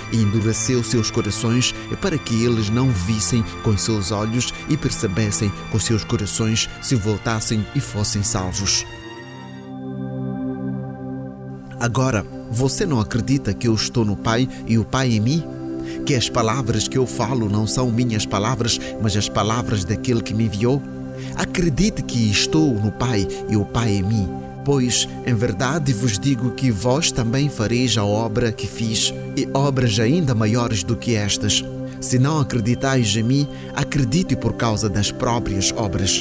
e endureceu seus corações para que eles não vissem com seus olhos e percebessem com seus corações, se voltassem e fossem salvos. Agora, você não acredita que eu estou no Pai e o Pai em mim? Que as palavras que eu falo não são minhas palavras, mas as palavras daquele que me enviou? Acredite que estou no Pai e o Pai em mim, pois, em verdade vos digo que vós também fareis a obra que fiz, e obras ainda maiores do que estas. Se não acreditais em mim, acredite por causa das próprias obras.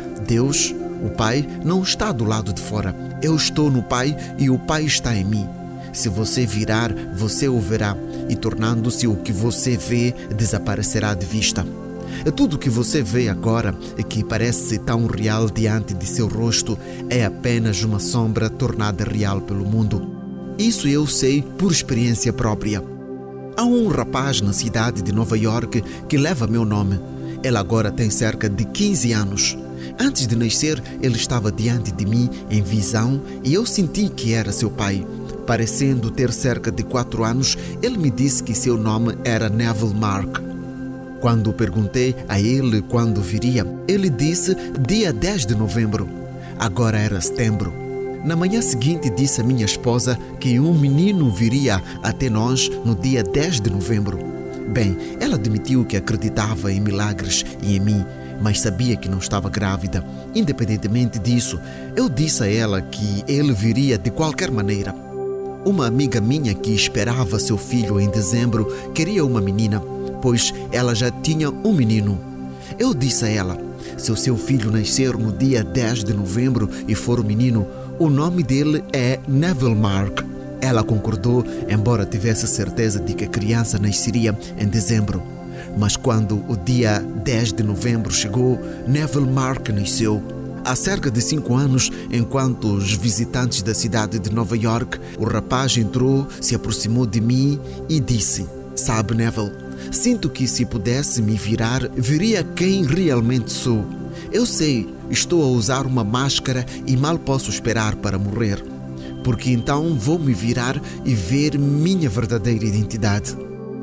Deus, o Pai, não está do lado de fora. Eu estou no Pai e o Pai está em mim. Se você virar, você o verá, e tornando-se o que você vê, desaparecerá de vista. Tudo o que você vê agora, que parece tão real diante de seu rosto, é apenas uma sombra tornada real pelo mundo. Isso eu sei por experiência própria. Há um rapaz na cidade de Nova York que leva meu nome. Ele agora tem cerca de 15 anos. Antes de nascer, ele estava diante de mim em visão e eu senti que era seu pai. Parecendo ter cerca de 4 anos, ele me disse que seu nome era Neville Mark. Quando perguntei a ele quando viria, ele disse dia 10 de novembro. Agora era setembro. Na manhã seguinte disse a minha esposa que um menino viria até nós no dia 10 de novembro. Bem, ela admitiu que acreditava em milagres e em mim, mas sabia que não estava grávida. Independentemente disso, eu disse a ela que ele viria de qualquer maneira. Uma amiga minha que esperava seu filho em dezembro queria uma menina, pois ela já tinha um menino. Eu disse a ela, se o seu filho nascer no dia 10 de novembro e for um menino, o nome dele é Neville Mark. Ela concordou, embora tivesse certeza de que a criança nasceria em dezembro. Mas quando o dia 10 de novembro chegou, Neville Mark nasceu. Há cerca de 5 anos, enquanto os visitantes da cidade de Nova York, o rapaz entrou, se aproximou de mim e disse, sabe, Neville, sinto que se pudesse me virar, veria quem realmente sou. Eu sei, estou a usar uma máscara e mal posso esperar para morrer, porque então vou me virar e ver minha verdadeira identidade.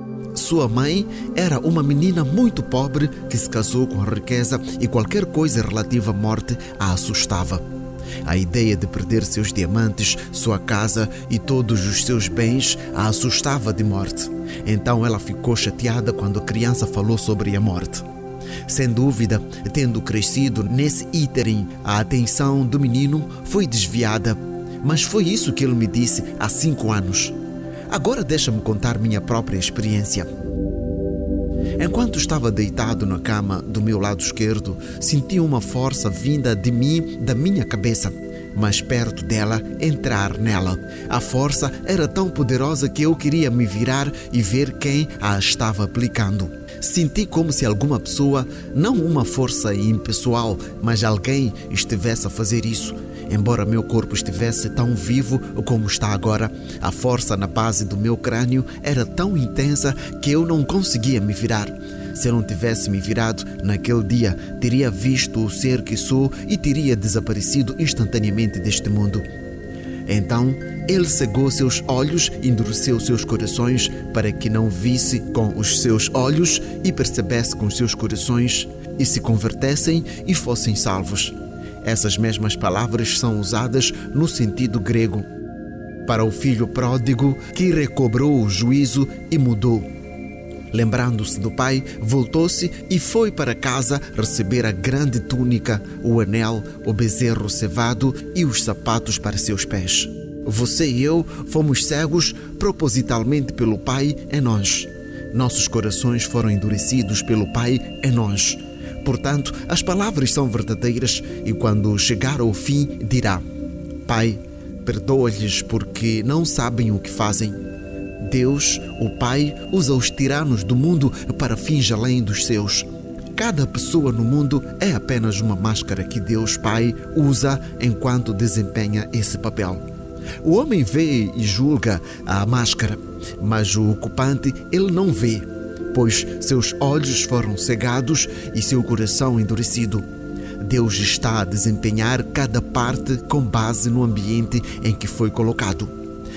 Sua mãe era uma menina muito pobre que se casou com a riqueza e qualquer coisa relativa à morte a assustava. A ideia de perder seus diamantes, sua casa e todos os seus bens a assustava de morte. Então ela ficou chateada quando a criança falou sobre a morte. Sem dúvida, tendo crescido nesse ínterim, a atenção do menino foi desviada. Mas foi isso que ele me disse há 5 anos. Agora deixa-me contar minha própria experiência. Enquanto estava deitado na cama do meu lado esquerdo, senti uma força vinda de mim, da minha cabeça, mas perto dela, entrar nela. A força era tão poderosa que eu queria me virar e ver quem a estava aplicando. Senti como se alguma pessoa, não uma força impessoal, mas alguém estivesse a fazer isso. Embora meu corpo estivesse tão vivo como está agora, a força na base do meu crânio era tão intensa que eu não conseguia me virar. Se eu não tivesse me virado naquele dia, teria visto o ser que sou e teria desaparecido instantaneamente deste mundo. Então, ele cegou seus olhos, endureceu seus corações para que não visse com os seus olhos e percebesse com os seus corações e se convertessem e fossem salvos. Essas mesmas palavras são usadas no sentido grego para o filho pródigo que recobrou o juízo e mudou. Lembrando-se do pai, voltou-se e foi para casa receber a grande túnica, o anel, o bezerro cevado e os sapatos para seus pés. Você e eu fomos cegos propositalmente pelo Pai em nós. Nossos corações foram endurecidos pelo Pai em nós. Portanto, as palavras são verdadeiras e quando chegar ao fim dirá: Pai, perdoa-lhes porque não sabem o que fazem. Deus, o Pai, usa os tiranos do mundo para fins além dos seus. Cada pessoa no mundo é apenas uma máscara que Deus Pai usa enquanto desempenha esse papel. O homem vê e julga a máscara, mas o ocupante ele não vê, pois seus olhos foram cegados e seu coração endurecido. Deus está a desempenhar cada parte com base no ambiente em que foi colocado.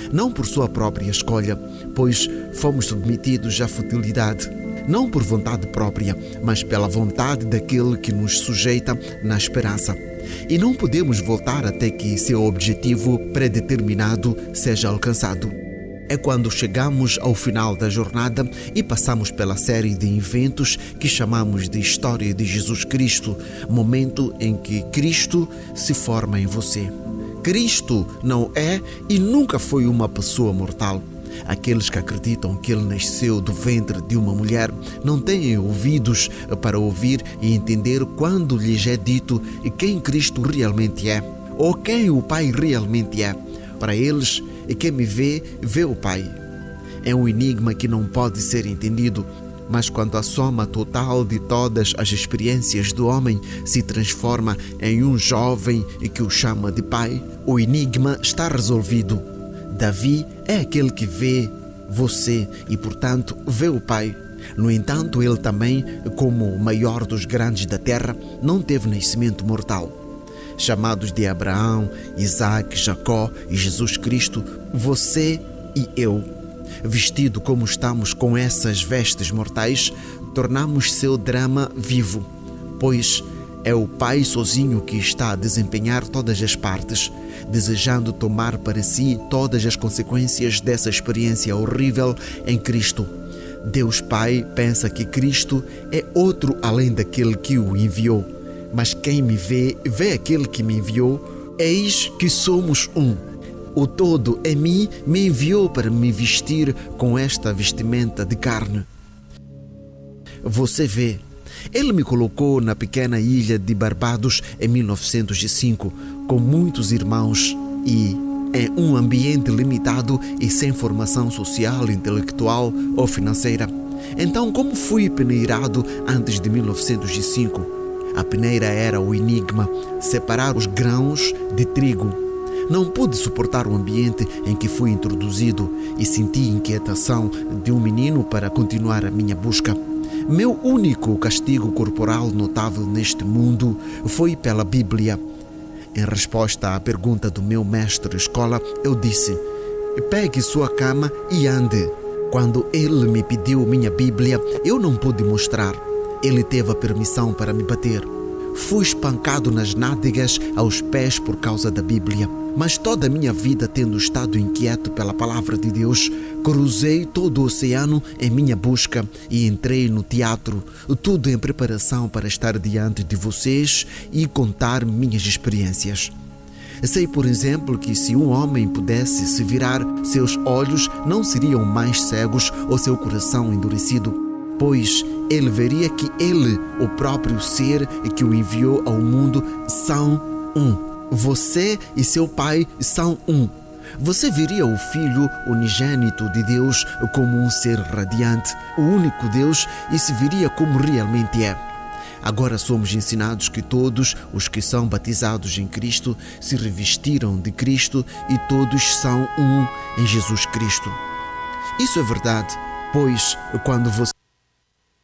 não por sua própria escolha, pois fomos submetidos à futilidade, não por vontade própria, mas pela vontade daquele que nos sujeita na esperança. E não podemos voltar até que seu objetivo predeterminado seja alcançado. É quando chegamos ao final da jornada e passamos pela série de eventos que chamamos de história de Jesus Cristo, momento em que Cristo se forma em você. Cristo não é e nunca foi uma pessoa mortal. Aqueles que acreditam que ele nasceu do ventre de uma mulher não têm ouvidos para ouvir e entender quando lhes é dito quem Cristo realmente é, ou quem o Pai realmente é. Para eles, quem me vê, vê o Pai. É um enigma que não pode ser entendido, mas quando a soma total de todas as experiências do homem se transforma em um jovem que o chama de Pai, o enigma está resolvido. Davi é aquele que vê você e, portanto, vê o Pai. No entanto, ele também, como o maior dos grandes da terra, não teve nascimento mortal. Chamados de Abraão, Isaac, Jacó e Jesus Cristo, você e eu, vestido como estamos com essas vestes mortais, tornamos seu drama vivo, pois é o Pai sozinho que está a desempenhar todas as partes, desejando tomar para si todas as consequências dessa experiência horrível em Cristo. Deus Pai pensa que Cristo é outro além daquele que o enviou. Mas quem me vê, vê aquele que me enviou. Eis que somos um. O todo em mim me enviou para me vestir com esta vestimenta de carne. Você vê, ele me colocou na pequena ilha de Barbados em 1905, com muitos irmãos e em um ambiente limitado e sem formação social, intelectual ou financeira. Então, como fui peneirado antes de 1905? A peneira era o enigma, separar os grãos de trigo. Não pude suportar o ambiente em que fui introduzido e senti inquietação de um menino para continuar a minha busca. Meu único castigo corporal notável neste mundo foi pela Bíblia. Em resposta à pergunta do meu mestre de escola, eu disse: pegue sua cama e ande. Quando ele me pediu minha Bíblia, eu não pude mostrar. Ele teve a permissão para me bater. Fui espancado nas nádegas aos pés por causa da Bíblia. Mas toda a minha vida, tendo estado inquieto pela palavra de Deus, cruzei todo o oceano em minha busca e entrei no teatro, tudo em preparação para estar diante de vocês e contar minhas experiências. Sei, por exemplo, que se um homem pudesse se virar, seus olhos não seriam mais cegos ou seu coração endurecido, pois ele veria que ele, o próprio ser que o enviou ao mundo, são um. Você e seu Pai são um. Você veria o Filho unigênito de Deus como um ser radiante, o único Deus, e se veria como realmente é. Agora somos ensinados que todos os que são batizados em Cristo se revestiram de Cristo e todos são um em Jesus Cristo. Isso é verdade, pois quando você